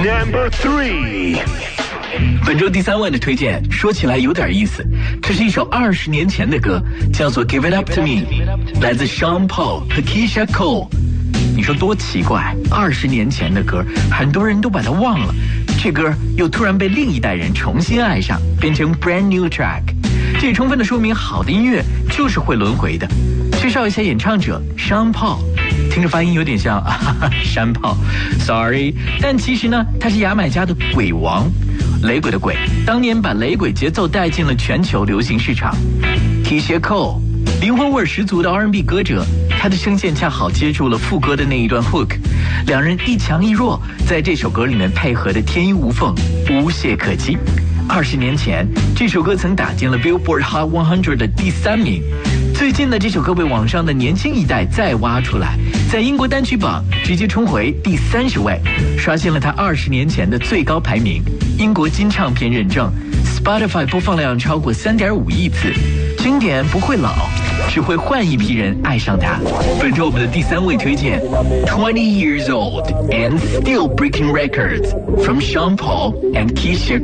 Number 3。 本周第3位的推荐说起来有点意思，这是一首20年前的歌，叫做 Give It Up To Me， 来自 Sean Paul 和 Keisha Cole。你说多奇怪，20年前的歌很多人都把它忘了，这歌又突然被另一代人重新爱上，变成 brand new track。 这也充分的说明好的音乐就是会轮回的。介绍一下演唱者 Sean Paul， 听着发音有点像山炮 sorry， 但其实呢他是牙买加的鬼王，雷鬼的鬼，当年把雷鬼节奏带进了全球流行市场。 Keisha Cole， 灵魂味十足的 R&B 歌者，他的声线恰好接住了副歌的那一段 hook， 两人一强一弱，在这首歌里面配合的天衣无缝，无懈可击。20年前这首歌曾打进了 Billboard Hot 100的第3名，最近的这首歌被网上的年轻一代再挖出来，在英国单曲榜直接冲回第30位，刷新了他20年前的最高排名，英国金唱片认证， Spotify 播放量超过3.5亿次。经典不会老，只会换一批人爱上它。本周我们的第3位推荐 20 years old and still breaking records from Sean Paul and Keisha